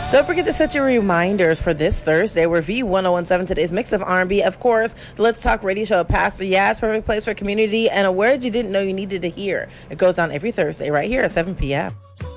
Don't forget to set your reminders for this Thursday, where V1017 today's mix of R&B. Of course, the Let's Talk radio show, Pastor Yaz, perfect place for community and a word you didn't know you needed to hear. It goes on every Thursday right here at 7 p.m.